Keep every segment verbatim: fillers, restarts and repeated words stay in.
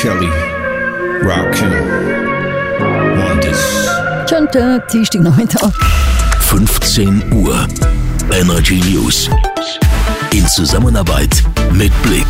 Kelly, Rakim, Wonders. Schönen Tag, Dienstag Nachmittag. fünfzehn Uhr. Energy News. In Zusammenarbeit mit Blick.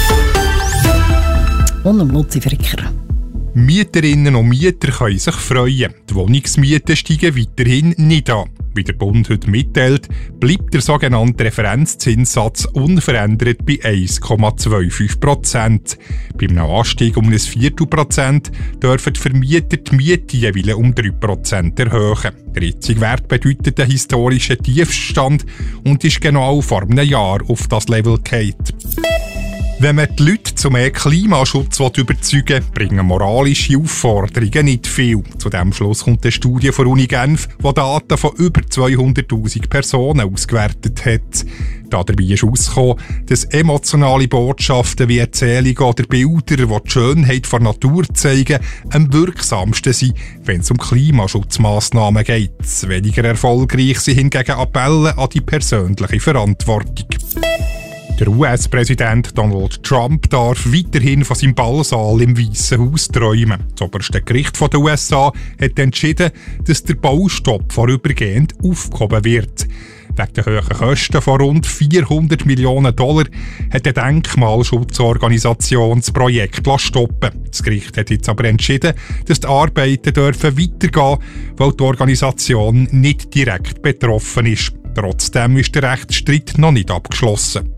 Und um Luzi Fricker. Mieterinnen und Mieter können sich freuen. Die Wohnungsmieten steigen weiterhin nicht an. Wie der Bund heute mitteilt, bleibt der sogenannte Referenzzinssatz unverändert bei eins Komma fünfundzwanzig Prozent. Bei einem Anstieg um ein Viertelprozent dürfen die Vermieter die Miete jeweils um drei Prozent erhöhen. Der jetzige Wert bedeutet einen historischen Tiefstand und ist genau vor einem Jahr auf das Level gefallen. Wenn man die Leute zu mehr Klimaschutz überzeugen will, bringen moralische Aufforderungen nicht viel. Zu diesem Schluss kommt eine Studie von Uni Genf, die Daten von über zweihunderttausend Personen ausgewertet hat. Dabei ist herausgekommen, dass emotionale Botschaften wie Erzählungen oder Bilder, die die Schönheit der Natur zeigen, am wirksamsten sind, wenn es um Klimaschutzmaßnahmen geht. Weniger erfolgreich sind hingegen Appelle an die persönliche Verantwortung. Der U S-Präsident Donald Trump darf weiterhin von seinem Ballsaal im Weißen Haus träumen. Das oberste Gericht der U S A hat entschieden, dass der Baustopp vorübergehend aufgehoben wird. Wegen der hohen Kosten von rund vierhundert Millionen Dollar hat die Denkmalschutzorganisation das Projekt stoppen. Das Gericht hat jetzt aber entschieden, dass die Arbeiten dürfen weitergehen, weil die Organisation nicht direkt betroffen ist. Trotzdem ist der Rechtsstreit noch nicht abgeschlossen.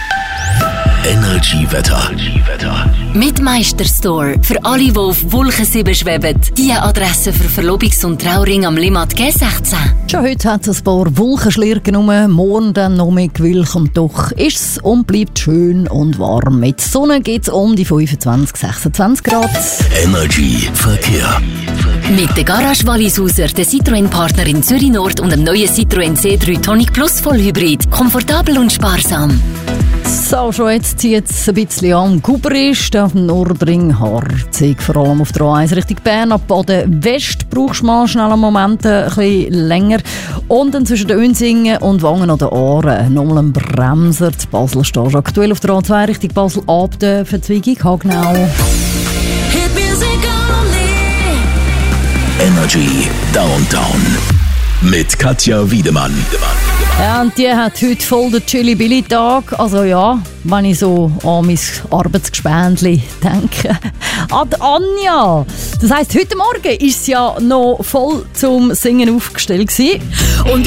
Energy Wetter. Mit Meisterstore. Für alle, die auf Wolken sieben schweben. Die Adresse für Verlobungs- und Trauring am Limmat G sechzehn. Schon heute hat es ein paar Wolkenschlirken rum, morgen dann noch mehr Gewölk und doch ist es und bleibt schön und warm. Mit Sonne geht es um die fünfundzwanzig, sechsundzwanzig Grad. Energy Verkehr. Mit der Garage Wallisauser, der Citroën-Partner in Zürich Nord und dem neuen Citroën C drei Tonic Plus Vollhybrid. Komfortabel und sparsam. So, schon jetzt zieht es ein bisschen an. Guber ist auf dem Nordring harzig, vor allem auf der A eins Richtung Bern. Ab Boden West brauchst du mal schnell einen Moment ein bisschen länger. Und dann zwischen den Unsingen und Wangen an den Ohren nochmal ein Bremser. Zu Basel stehst du aktuell auf der A zwei Richtung Basel ab der Verzweigung Hagnau. Energy Downtown. Mit Katja Wiedemann. Ja, und die hat heute voll den Chili-Billy-Tag. Also ja, wenn ich so an mein Arbeitsgespendli denke. An die Anja. Das heisst, heute Morgen war sie ja noch voll zum Singen aufgestellt gewesen. Und